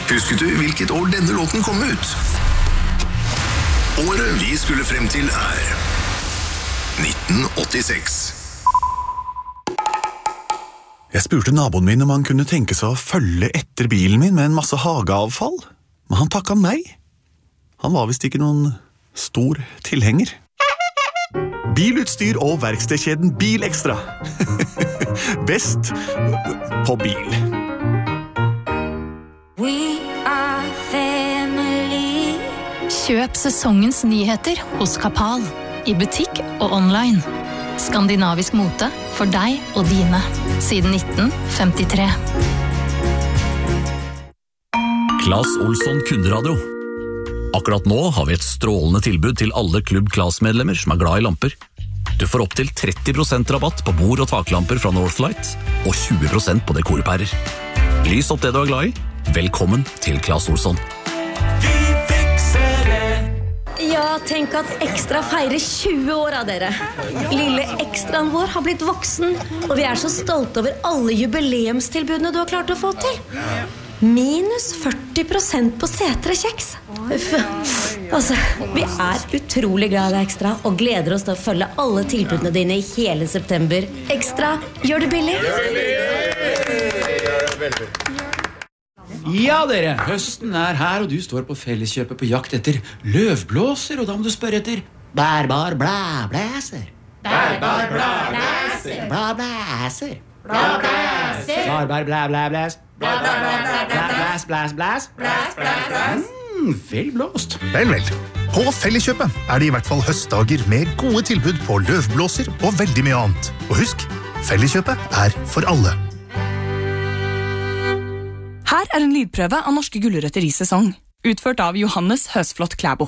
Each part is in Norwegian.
Husket du hvilket år denne låten kom ut? Året vi skulle frem til 1986. Jeg spurte naboen min om han kunne tenke seg å følge etter bilen min med en masse hageavfall, men han takket nei. Han var vist ikke noen stor tilhenger. Bilutstyr og verkstedkjeden Bilextra. Best på bil. We are family. Kjøp sesongens nyheter hos Kapal, i butikk og online. Skandinavisk mote for deg og dine, siden 1953. Claes Olsson Kunderadio. Akkurat nå har vi et strålende tilbud til alle Klubb Claes-medlemmer som er glad i lamper. Du får opp til 30% rabatt på bord- og taklamper fra Northlight, og 20% på dekorpærer. Lys opp det du er glad i. Velkommen til Claes Olsson. Ja, tenk at Ekstra feirer 20 år av dere. Lille Ekstraen vår har blitt voksen, og vi er så stolte over alle jubileumstilbudene du har klart å få til. Minus 40% på setre kjeks. Altså, vi er utrolig glad i Ekstra og gleder oss til å følge alle tilbudene dine i hele september. Ekstra, gjør det billig. Ja, dere, høsten er her, og du står på Felleskjøpet på jakt etter løvblåser, og da må du spørre etter bærbar blæblæser. Bærbar blæblæser. Blæblæser. Blæblæser. Bærbar blæblæblæs. Blæs, blæs, blæs. Vel blåst. Vel. På Felleskjøpet er det i hvert fall høstdager med gode tilbud på løvblåser og veldig mye annet. Og husk, Felleskjøpet er for alle. Her er en lydprøve av norske gulrøtter i sesong, utført av Johannes Høsflott Klæbo.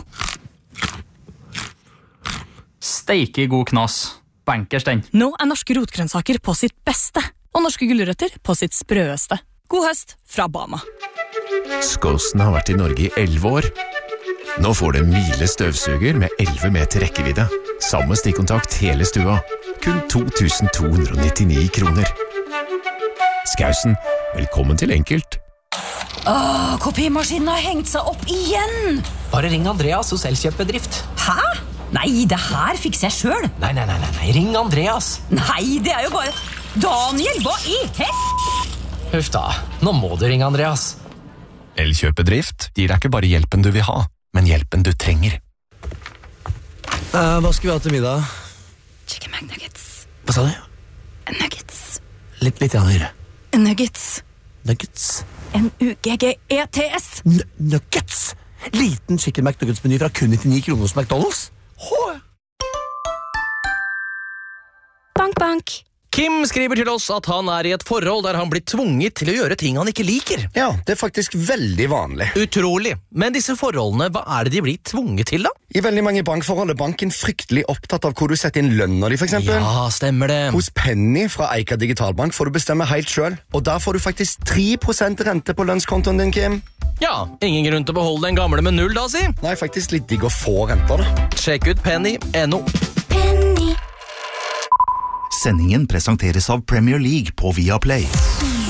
Steike god knas. Bankers den. Nå er norske rotgrønnsaker på sitt beste, og norske gulrøtter på sitt sprøeste. God høst fra Bama. Skåsen har vært i Norge i 11 år. Nå får du en Miele støvsuger med 11 meter rekkevidde. Samme stikkontakt hele stua. Kun 2299 kroner. Skausen, velkommen til Enkelt. Kopimaskinen har hengt seg opp igjen. Bare ring Andreas hos Elkjøpbedrift. Hæ? Nei, det her fikser jeg selv. Nei, ring Andreas. Nei, det er jo bare... Daniel, hva i Huff da, nå må du ringe Andreas. Elkjøpedrift gir deg ikke bare hjelpen du vil ha, men hjelpen du trenger. Hva skal vi ha til middag? Chicken McNuggets. Hva sa du? Nuggets. Litt høyere. Nuggets. Nuggets. N-U-G-G-E-T-S. Nuggets! Liten chicken McNuggets-meny fra kun 99 kroner hos McDonald's. Bank, bank. Kim skriver til oss at han er i et forhold der han blir tvunget til å gjøre ting han ikke liker. Ja, det er faktisk veldig vanlig. Utrolig. Men disse forholdene, hva er det de blir tvunget til da? I veldig mange bankforhold er banken fryktelig opptatt av hvor du setter inn lønner de, for eksempel. Ja, stemmer det. Hos Penny fra Eika Digitalbank får du bestemme helt selv, og der får du faktisk 3% rente på lønnskontoen din, Kim. Ja, ingen grunn til å beholde den gamle med 0 da, si. Nei, faktisk litt digg å få renter da. Sjekk ut Penny.no. Sendingen presenteres av Premier League på Viaplay.